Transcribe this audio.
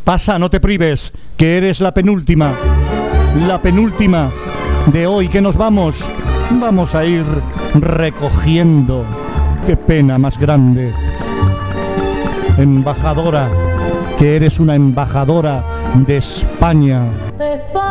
Pasa, no te prives, que eres la penúltima de hoy, que nos vamos a ir recogiendo. Qué pena más grande. Embajadora, que eres una embajadora de España.